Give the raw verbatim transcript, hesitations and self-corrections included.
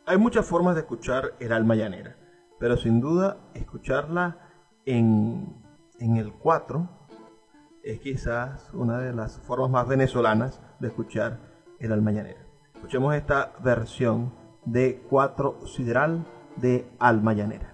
Hay muchas formas de escuchar el alma llanera, pero sin duda escucharla en, en el cuatro es quizás una de las formas más venezolanas de escuchar el alma llanera. Escuchemos esta versión de cuatro sideral de Alma Llanera.